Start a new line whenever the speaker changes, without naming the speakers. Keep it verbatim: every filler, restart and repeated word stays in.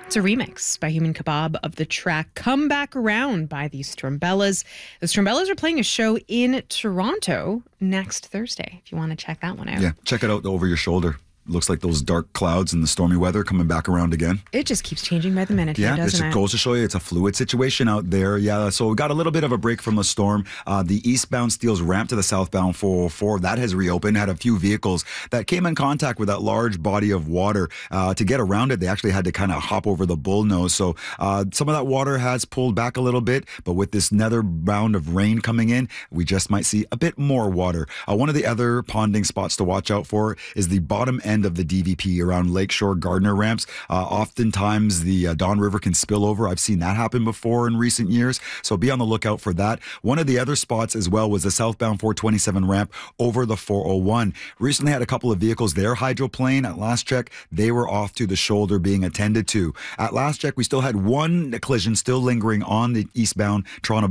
It's a remix by Human Kebab of the track Come Back Around by the Strumbellas. The Strumbellas are playing a show in Toronto next Thursday, if you want to check that one out.
Yeah, check it out over your shoulder. Looks like those dark clouds and the stormy weather coming back around again.
It just keeps changing by the minute
yeah,
here, doesn't
it?
it?
goes to show you it's a fluid situation out there. Yeah, so we got a little bit of a break from the storm. Uh, the eastbound Steeles ramp to the southbound four oh four, that has reopened. Had a few vehicles that came in contact with that large body of water. Uh, to get around it, they actually had to kind of hop over the bullnose. So uh, some of that water has pulled back a little bit, but with this another round of rain coming in, we just might see a bit more water. Uh, one of the other ponding spots to watch out for is the bottom end of the D V P around Lakeshore Gardner ramps. Uh, oftentimes the uh, Don River can spill over. I've seen that happen before in recent years, so be on the lookout for that. One of the other spots as well was the southbound four twenty-seven ramp over the four oh one. Recently had a couple of vehicles there hydroplane. At last check, they were off to the shoulder being attended to. At last check, we still had one collision still lingering on the eastbound Toronto